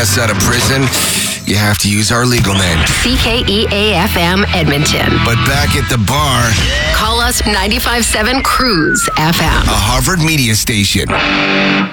us out of prison, you have to use our legal name. CKEA-FM Edmonton. But back at the bar, Call us 95.7 Cruise FM. a Harvard media station.